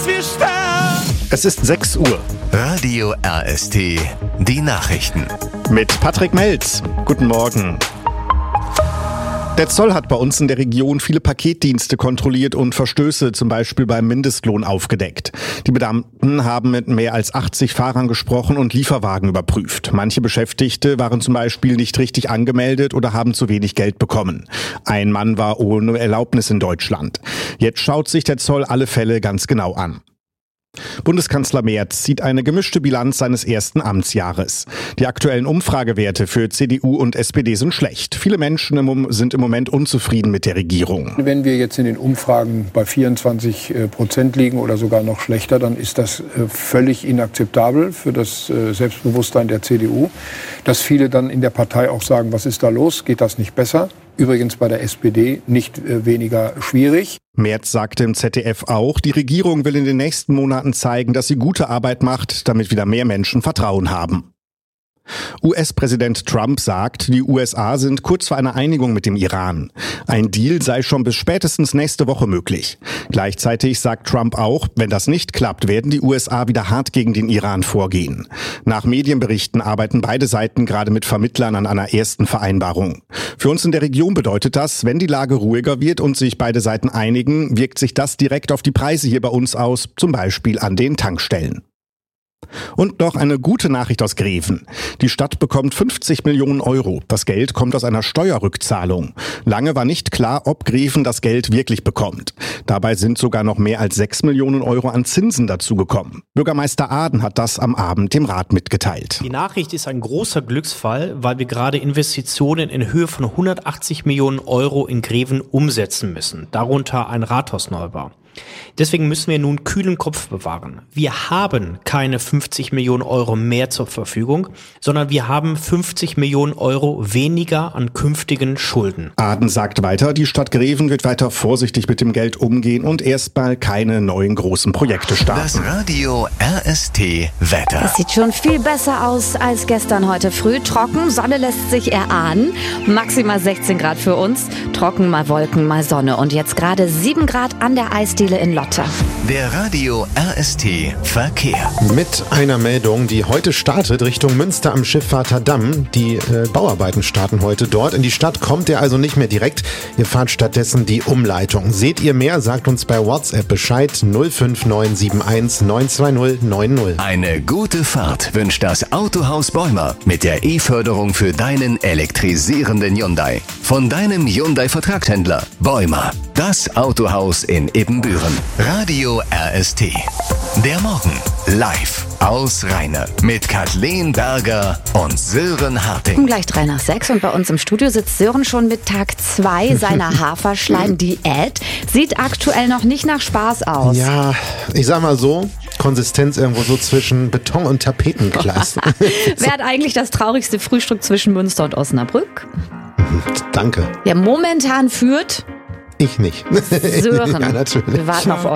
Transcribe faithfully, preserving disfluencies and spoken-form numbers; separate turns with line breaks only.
wir sterben.
Es ist sechs Uhr.
Radio R S T, die Nachrichten.
Mit Patrick Melz. Guten Morgen. Der Zoll hat bei uns in der Region viele Paketdienste kontrolliert und Verstöße zum Beispiel beim Mindestlohn aufgedeckt. Die Beamten haben mit mehr als achtzig Fahrern gesprochen und Lieferwagen überprüft. Manche Beschäftigte waren zum Beispiel nicht richtig angemeldet oder haben zu wenig Geld bekommen. Ein Mann war ohne Erlaubnis in Deutschland. Jetzt schaut sich der Zoll alle Fälle ganz genau an. Bundeskanzler Merz zieht eine gemischte Bilanz seines ersten Amtsjahres. Die aktuellen Umfragewerte für C D U und S P D sind schlecht. Viele Menschen sind im Moment unzufrieden mit der Regierung.
Wenn wir jetzt in den Umfragen bei vierundzwanzig Prozent liegen oder sogar noch schlechter, dann ist das völlig inakzeptabel für das Selbstbewusstsein der C D U. Dass viele dann in der Partei auch sagen, was ist da los, geht das nicht besser? Übrigens bei der S P D nicht weniger schwierig.
Merz sagte im Z D F auch, die Regierung will in den nächsten Monaten zeigen, dass sie gute Arbeit macht, damit wieder mehr Menschen Vertrauen haben. U S-Präsident Trump sagt, die U S A sind kurz vor einer Einigung mit dem Iran. Ein Deal sei schon bis spätestens nächste Woche möglich. Gleichzeitig sagt Trump auch, wenn das nicht klappt, werden die U S A wieder hart gegen den Iran vorgehen. Nach Medienberichten arbeiten beide Seiten gerade mit Vermittlern an einer ersten Vereinbarung. Für uns in der Region bedeutet das, wenn die Lage ruhiger wird und sich beide Seiten einigen, wirkt sich das direkt auf die Preise hier bei uns aus, zum Beispiel an den Tankstellen. Und noch eine gute Nachricht aus Greven. Die Stadt bekommt fünfzig Millionen Euro. Das Geld kommt aus einer Steuerrückzahlung. Lange war nicht klar, ob Greven das Geld wirklich bekommt. Dabei sind sogar noch mehr als sechs Millionen Euro an Zinsen dazugekommen. Bürgermeister Aden hat das am Abend dem Rat mitgeteilt.
Die Nachricht ist ein großer Glücksfall, weil wir gerade Investitionen in Höhe von hundertachtzig Millionen Euro in Greven umsetzen müssen. Darunter ein Rathausneubau. Deswegen müssen wir nun kühlen Kopf bewahren. Wir haben keine fünfzig Millionen Euro mehr zur Verfügung, sondern wir haben fünfzig Millionen Euro weniger an künftigen Schulden.
Aden sagt weiter, die Stadt Greven wird weiter vorsichtig mit dem Geld umgehen und erstmal keine neuen großen Projekte starten.
Das Radio R S T Wetter.
Es sieht schon viel besser aus als gestern heute früh. Trocken, Sonne lässt sich erahnen. Maximal sechzehn Grad für uns. Trocken, mal Wolken, mal Sonne. Und jetzt gerade sieben Grad an der Eisdiele in Lotte.
Der Radio R S T Verkehr.
Mit einer Meldung, die heute startet Richtung Münster am Schifffahrter Damm. Die äh, Bauarbeiten starten heute dort. In die Stadt kommt ihr also nicht mehr direkt. Ihr fahrt stattdessen die Umleitung. Seht ihr mehr, sagt uns bei WhatsApp Bescheid null fünf neun sieben eins neun zwei null neun null.
Eine gute Fahrt wünscht das Autohaus Bäumer mit der E-Förderung für deinen elektrisierenden Hyundai. Von deinem Hyundai-Vertragshändler Bäumer. Das Autohaus in Ibbenbüren. Radio R S T. Der Morgen live aus Rheine mit Kathleen Berger und Sören Harting.
Gleich drei nach sechs und bei uns im Studio sitzt Sören schon mit Tag zwei seiner Haferschleim-Diät. Sieht aktuell noch nicht nach Spaß aus.
Ja, ich sag mal so, Konsistenz irgendwo so zwischen Beton und Tapetenglas.
Wer hat eigentlich das traurigste Frühstück zwischen Münster und Osnabrück?
Danke.
Ja, momentan führt...
Ich nicht.
Sören.
Ja, natürlich.
Wir warten auf euch.